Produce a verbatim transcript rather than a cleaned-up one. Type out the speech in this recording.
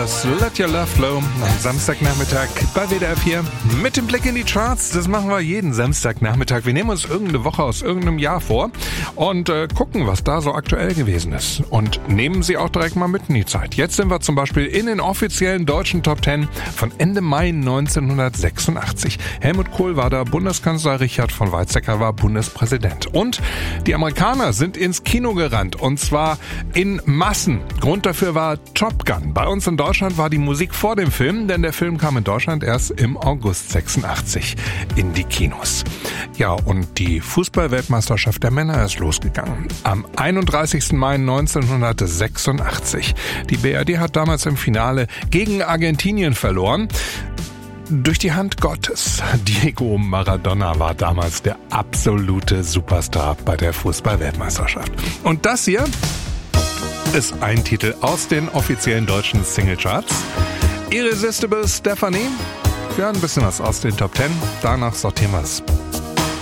das Let Your Love Flow am Samstagnachmittag bei W D R vier mit dem Blick in die Charts. Das machen wir jeden Samstagnachmittag. Wir nehmen uns irgendeine Woche aus irgendeinem Jahr vor und äh, gucken, was da so aktuell gewesen ist. Und nehmen sie auch direkt mal mit in die Zeit. Jetzt sind wir zum Beispiel in den offiziellen deutschen Top Ten von Ende Mai neunzehnhundertsechsundachtzig. Helmut Kohl war da Bundeskanzler, Richard von Weizsäcker war Bundespräsident. Und die Amerikaner sind ins Kino gerannt und zwar in Massen. Grund dafür war Top Gun. Bei uns in Deutschland war die Musik vor dem Film, denn der Film kam in Deutschland erst im August sechsundachtzig in die Kinos. Ja, und die Fußball-Weltmeisterschaft der Männer ist losgegangen. Am einunddreißigsten Mai neunzehnhundertsechsundachtzig. Die B R D hat damals im Finale gegen Argentinien verloren. Durch die Hand Gottes. Diego Maradona war damals der absolute Superstar bei der Fußball-Weltmeisterschaft. Und das hier ist ein Titel aus den offiziellen deutschen Singlecharts. Irresistible Stephanie. Ja, ein bisschen was aus den Top Ten. Danach sortieren wir es